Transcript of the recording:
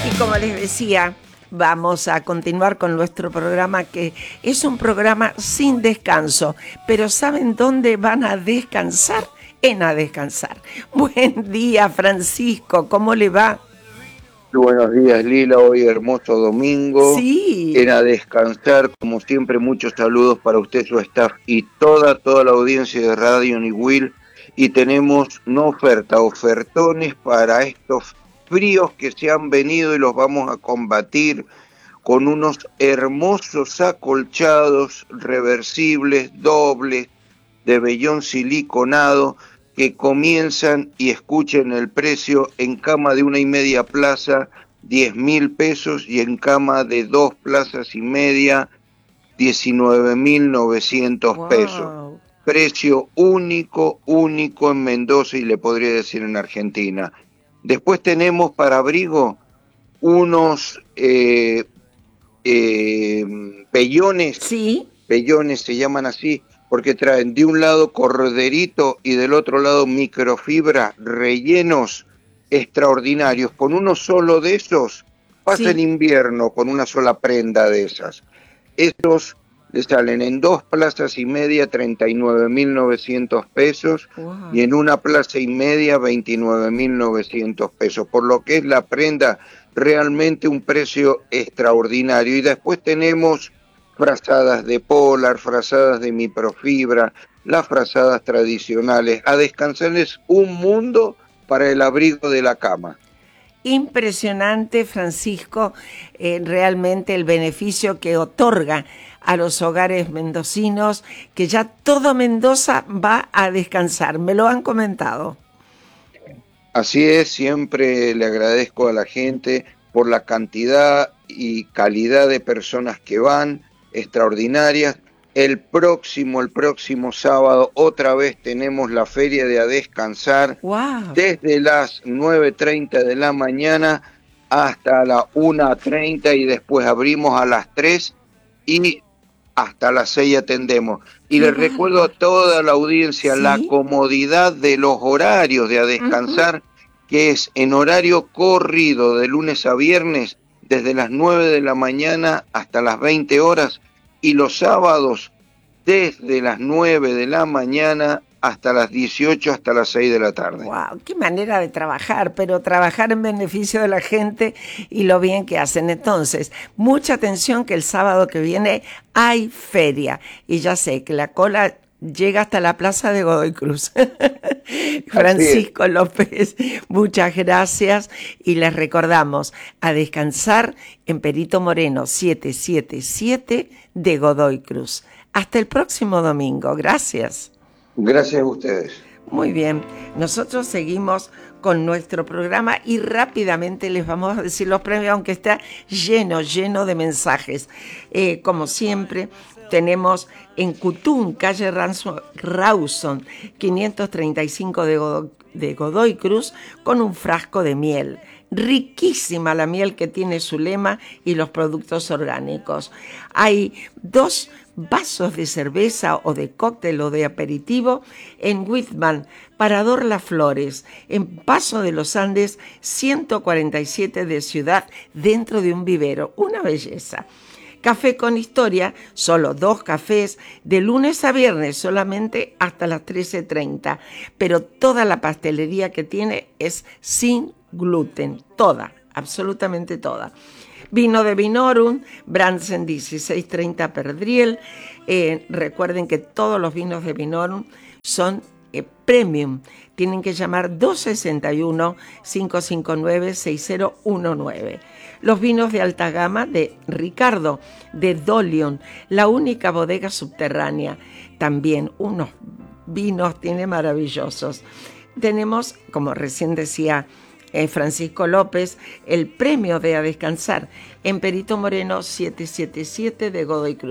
Y como les decía, vamos a continuar con nuestro programa, que es un programa sin descanso. Pero ¿saben dónde van a descansar? En A Descansar. Buen día, Francisco, ¿cómo le va? Buenos días, Lila. Hoy hermoso domingo. Sí. En A Descansar, como siempre, muchos saludos para usted, su staff y toda la audiencia de Radio Niwil. Y tenemos una ofertones para estos fríos que se han venido y los vamos a combatir con unos hermosos acolchados reversibles, dobles, de vellón siliconado, que comienzan, y escuchen el precio, en cama de 1,5 plaza, 10.000 pesos, y en cama de 2 plazas y media, 19.900 pesos. Wow. Precio único en Mendoza y le podría decir en Argentina. Después tenemos para abrigo unos pellones, Sí. pellones se llaman así, porque traen de un lado corderito y del otro lado microfibra, rellenos extraordinarios. Con uno solo de esos, pasa el Sí. invierno con una sola prenda de esas. Estos le salen en 2 plazas y media 39.900 pesos y Wow. en 1 plaza y media 29.900 pesos. Por lo que es la prenda, realmente un precio extraordinario. Y después tenemos frazadas de polar, frazadas de microfibra, las frazadas tradicionales. A Descansar es un mundo para el abrigo de la cama. Impresionante, Francisco, realmente el beneficio que otorga a los hogares mendocinos, que ya todo Mendoza va a descansar. Me lo han comentado. Así es, siempre le agradezco a la gente por la cantidad y calidad de personas que van, extraordinarias. El próximo sábado, otra vez tenemos la feria de A Descansar, Wow. desde las 9:30 de la mañana hasta las 1:30, y después abrimos a las 3 y hasta las 6 atendemos. Y Qué les recuerdo a bárbaro. toda la audiencia la Sí. comodidad de los horarios de A Ujú. Descansar, que es en horario corrido de lunes a viernes, desde las 9 de la mañana hasta las 20 horas, y los sábados desde las 9 de la mañana hasta las 18, hasta las 6 de la tarde. Wow, qué manera de trabajar, pero trabajar en beneficio de la gente y lo bien que hacen. Entonces, mucha atención, que el sábado que viene hay feria y ya sé que la cola llega hasta la plaza de Godoy Cruz. Así es. Francisco López, muchas gracias, y les recordamos A Descansar en Perito Moreno 777 de Godoy Cruz. Hasta el próximo domingo. Gracias. Gracias a ustedes. Muy bien, nosotros seguimos con nuestro programa y rápidamente les vamos a decir los premios, aunque está lleno de mensajes. Como siempre, tenemos en Cutún, calle Rawson, 535 de Godoy Cruz, con un frasco de miel. Riquísima la miel que tiene Zulema y los productos orgánicos. Hay 2 vasos de cerveza o de cóctel o de aperitivo en Whitman, Parador Las Flores, en Paso de los Andes, 147 de Ciudad, dentro de un vivero. Una belleza. Café con Historia, solo 2 cafés, de lunes a viernes, solamente hasta las 13:30. Pero toda la pastelería que tiene es sin gluten, toda, absolutamente toda. Vino de Vinorum, Brandsen 1630 Perdriel. Recuerden que todos los vinos de Vinorum son premium. Tienen que llamar 261-559-6019. Los vinos de alta gama de Ricardo, de Dolion, la única bodega subterránea. También unos vinos tiene maravillosos. Tenemos, como recién decía Francisco López, el premio de A Descansar en Perito Moreno 777 de Godoy Cruz.